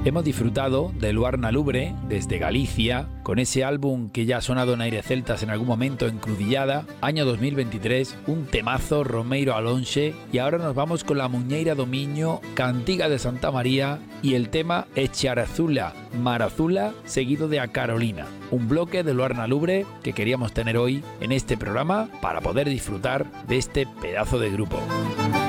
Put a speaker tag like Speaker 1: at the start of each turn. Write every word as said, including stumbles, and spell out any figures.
Speaker 1: Hemos disfrutado de Luarna Lubre desde Galicia, con ese álbum que ya ha sonado en Aires Celtas en algún momento, Encrucillada, año dos mil veintitrés, un temazo, Romeiro Alonxe, y ahora nos vamos con la Muñeira do Miño, Cantiga de Santa María y el tema Echarazula, Marazula, seguido de A Carolina, un bloque de Luarna Lubre que queríamos tener hoy en este programa para poder disfrutar de este pedazo de grupo.